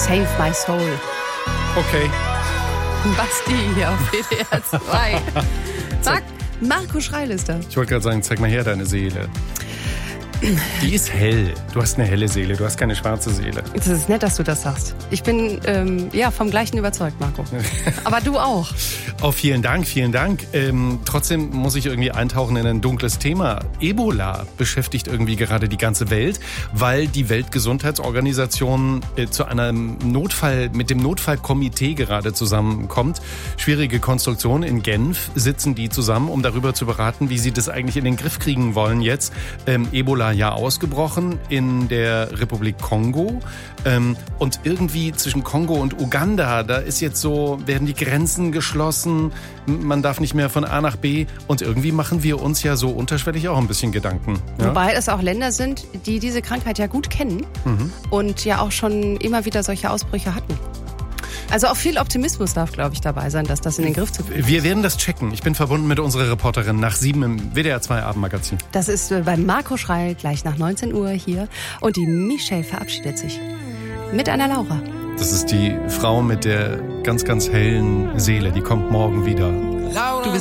Save My Soul. Okay. Basti hier auf WDR 2. Marco Schreil ist da. Ich wollte gerade sagen, zeig mal her deine Seele. Die ist hell. Du hast eine helle Seele, du hast keine schwarze Seele. Es ist nett, dass du das sagst. Ich bin vom Gleichen überzeugt, Marco. Aber du auch. Oh, vielen Dank, vielen Dank. Trotzdem muss ich irgendwie eintauchen in ein dunkles Thema. Ebola beschäftigt irgendwie gerade die ganze Welt, weil die Weltgesundheitsorganisation zu einem Notfall, mit dem Notfallkomitee gerade zusammenkommt. Schwierige Konstruktion. In Genf sitzen die zusammen, um darüber zu beraten, wie sie das eigentlich in den Griff kriegen wollen jetzt. Ebola ja ausgebrochen in der Republik Kongo. Und irgendwie zwischen Kongo und Uganda, da ist jetzt so, werden die Grenzen geschlossen, man darf nicht mehr von A nach B und irgendwie machen wir uns ja so unterschwellig auch ein bisschen Gedanken. Ja? Wobei es auch Länder sind, die diese Krankheit ja gut kennen und ja auch schon immer wieder solche Ausbrüche hatten. Also auch viel Optimismus darf, glaube ich, dabei sein, dass das in den Griff zu kriegen. Wir werden das checken. Ich bin verbunden mit unserer Reporterin nach 7 im WDR 2 Abendmagazin. Das ist bei Marco Schreil gleich nach 19 Uhr hier. Und die Michelle verabschiedet sich mit einer Laura. Das ist die Frau mit der ganz, ganz hellen Seele. Die kommt morgen wieder. Du bist